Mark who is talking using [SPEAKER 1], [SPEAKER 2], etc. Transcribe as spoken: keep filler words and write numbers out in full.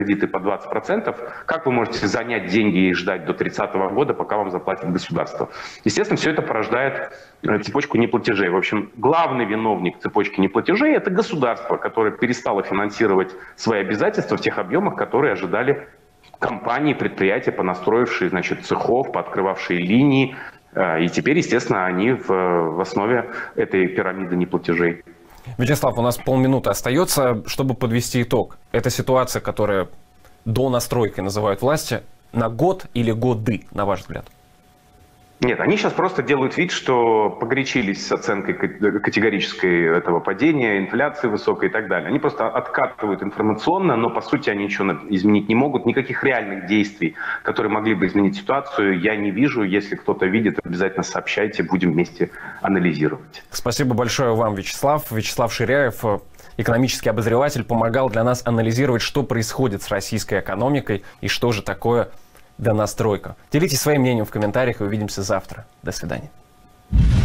[SPEAKER 1] кредиты по двадцать процентов, как вы можете занять деньги и ждать до тридцатого года, пока вам заплатит государство? Естественно, все это порождает цепочку неплатежей. В общем, главный виновник цепочки неплатежей – это государство, которое перестало финансировать свои обязательства в тех объемах, которые ожидали компании, предприятия, понастроившие, значит, цехов, пооткрывавшие линии. И теперь, естественно, они в, в основе этой пирамиды неплатежей.
[SPEAKER 2] Вячеслав, у нас полминуты остается, чтобы подвести итог. Это ситуация, которая до настройки называют власти, на год или годы, на ваш взгляд?
[SPEAKER 1] Нет, они сейчас просто делают вид, что погорячились с оценкой категорической этого падения, инфляции высокой и так далее. Они просто откатывают информационно, но по сути они ничего изменить не могут. Никаких реальных действий, которые могли бы изменить ситуацию, я не вижу. Если кто-то видит, обязательно сообщайте, будем вместе анализировать.
[SPEAKER 2] Спасибо большое вам, Вячеслав. Вячеслав Ширяев, экономический обозреватель, помогал для нас анализировать, что происходит с российской экономикой и что же такое донастройка. Делитесь своим мнением в комментариях и увидимся завтра. До свидания.